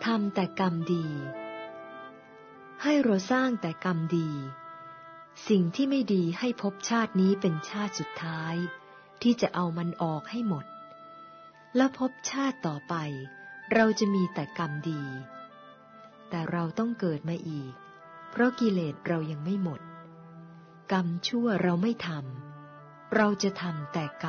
ทำแต่กรรมดีให้เราสร้างแต่กรรมดีสิ่งที่ไม่ดีให้ภพชาตินี้เป็นชาติสุดท้ายที่จะเอามันออกให้หมดแล้วภพชาติต่อไปเราจะมีแต่กรรมดีแต่เราต้องเกิดมาอีกเพราะกิเลสเรายังไม่หมดกรรมชั่วเราไม่ทำเราจะทำแต่กรรม